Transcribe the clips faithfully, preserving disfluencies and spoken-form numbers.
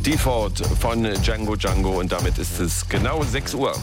Default von Django Django und damit ist es genau sechs Uhr.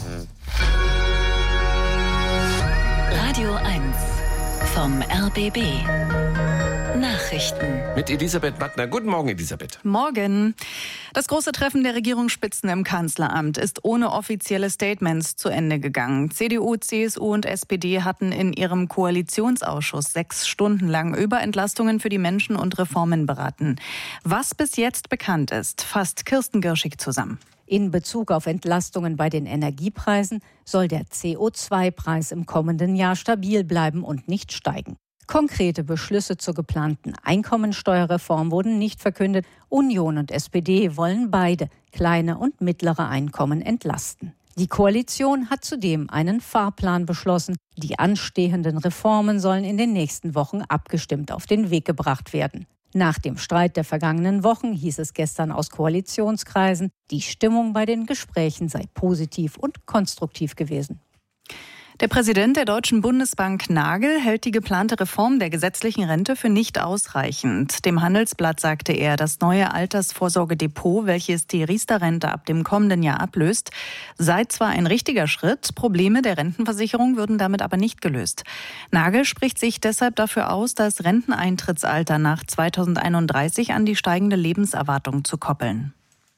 Radio eins vom R B B. Nachrichten. Mit Elisabeth Mattner. Guten Morgen, Elisabeth. Morgen. Das große Treffen der Regierungsspitzen im Kanzleramt ist ohne offizielle Statements zu Ende gegangen. C D U, C S U und S P D hatten in ihrem Koalitionsausschuss sechs Stunden lang über Entlastungen für die Menschen und Reformen beraten. Was bis jetzt bekannt ist, fasst Kirsten Girschig zusammen. In Bezug auf Entlastungen bei den Energiepreisen soll der C O zwei Preis im kommenden Jahr stabil bleiben und nicht steigen. Konkrete Beschlüsse zur geplanten Einkommensteuerreform wurden nicht verkündet. Union und S P D wollen beide kleine und mittlere Einkommen entlasten. Die Koalition hat zudem einen Fahrplan beschlossen. Die anstehenden Reformen sollen in den nächsten Wochen abgestimmt auf den Weg gebracht werden. Nach dem Streit der vergangenen Wochen hieß es gestern aus Koalitionskreisen, die Stimmung bei den Gesprächen sei positiv und konstruktiv gewesen. Der Präsident der Deutschen Bundesbank Nagel hält die geplante Reform der gesetzlichen Rente für nicht ausreichend. Dem Handelsblatt sagte er, das neue Altersvorsorgedepot, welches die Riester-Rente ab dem kommenden Jahr ablöst, sei zwar ein richtiger Schritt, Probleme der Rentenversicherung würden damit aber nicht gelöst. Nagel spricht sich deshalb dafür aus, das Renteneintrittsalter nach zweitausendeinunddreißig an die steigende Lebenserwartung zu koppeln.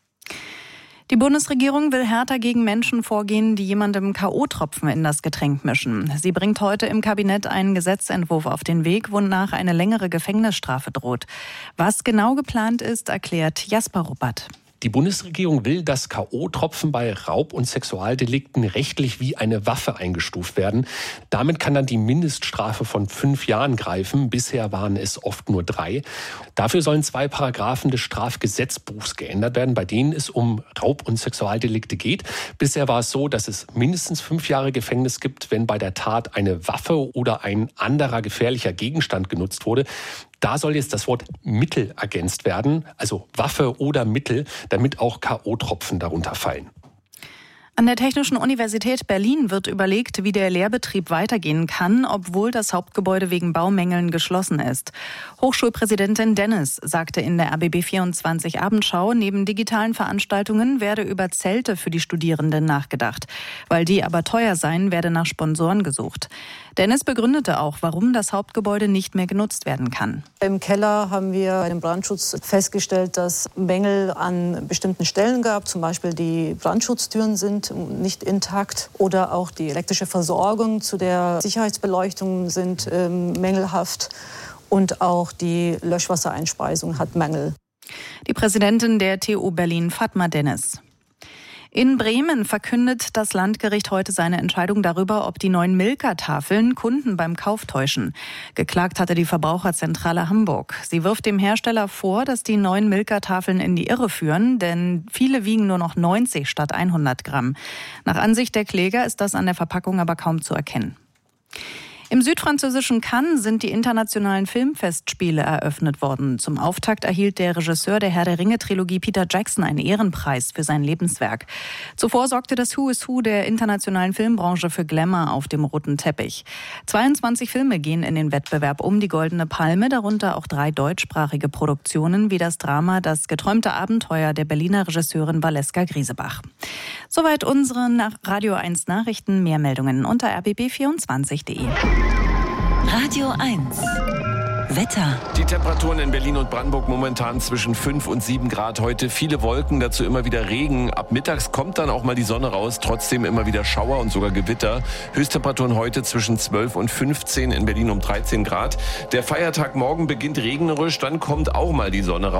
Die Bundesregierung will härter gegen Menschen vorgehen, die jemandem K O-Tropfen in das Getränk mischen. Sie bringt heute im Kabinett einen Gesetzentwurf auf den Weg, wonach eine längere Gefängnisstrafe droht. Was genau geplant ist, erklärt Jasper Ruppert. Die Bundesregierung will, dass K O-Tropfen bei Raub- und Sexualdelikten rechtlich wie eine Waffe eingestuft werden. Damit kann dann die Mindeststrafe von fünf Jahren greifen. Bisher waren es oft nur drei. Dafür sollen zwei Paragraphen des Strafgesetzbuchs geändert werden, bei denen es um Raub- und Sexualdelikte geht. Bisher war es so, dass es mindestens fünf Jahre Gefängnis gibt, wenn bei der Tat eine Waffe oder ein anderer gefährlicher Gegenstand genutzt wurde. Da soll jetzt das Wort Mittel ergänzt werden, also Waffe oder Mittel, damit auch K O-Tropfen darunter fallen. An der Technischen Universität Berlin wird überlegt, wie der Lehrbetrieb weitergehen kann, obwohl das Hauptgebäude wegen Baumängeln geschlossen ist. Hochschulpräsidentin Dennis sagte in der R B B vierundzwanzig Abendschau, neben digitalen Veranstaltungen werde über Zelte für die Studierenden nachgedacht. Weil die aber teuer seien, werde nach Sponsoren gesucht. Dennis begründete auch, warum das Hauptgebäude nicht mehr genutzt werden kann. Im Keller haben wir bei dem Brandschutz festgestellt, dass Mängel an bestimmten Stellen gab. Zum Beispiel die Brandschutztüren sind nicht intakt oder auch die elektrische Versorgung zu der Sicherheitsbeleuchtung sind ähm, mängelhaft und auch die Löschwassereinspeisung hat Mängel. Die Präsidentin der T U Berlin, Fatma Dennis. In Bremen verkündet das Landgericht heute seine Entscheidung darüber, ob die neuen Milka-Tafeln Kunden beim Kauf täuschen. Geklagt hatte die Verbraucherzentrale Hamburg. Sie wirft dem Hersteller vor, dass die neuen Milka-Tafeln in die Irre führen, denn viele wiegen nur noch neunzig statt hundert Gramm. Nach Ansicht der Kläger ist das an der Verpackung aber kaum zu erkennen. Im südfranzösischen Cannes sind die internationalen Filmfestspiele eröffnet worden. Zum Auftakt erhielt der Regisseur der Herr der Ringe-Trilogie Peter Jackson einen Ehrenpreis für sein Lebenswerk. Zuvor sorgte das Who is Who der internationalen Filmbranche für Glamour auf dem roten Teppich. zweiundzwanzig Filme gehen in den Wettbewerb um die Goldene Palme, darunter auch drei deutschsprachige Produktionen wie das Drama Das geträumte Abenteuer der Berliner Regisseurin Valeska Griesebach. Soweit unsere Radio eins Nachrichten. Mehr Meldungen unter r b b vierundzwanzig punkt de. Radio eins. Wetter. Die Temperaturen in Berlin und Brandenburg momentan zwischen fünf und sieben Grad. Heute viele Wolken, dazu immer wieder Regen. Ab mittags kommt dann auch mal die Sonne raus. Trotzdem immer wieder Schauer und sogar Gewitter. Höchsttemperaturen heute zwischen zwölf und fünfzehn, in Berlin um dreizehn Grad. Der Feiertag morgen beginnt regnerisch, dann kommt auch mal die Sonne raus.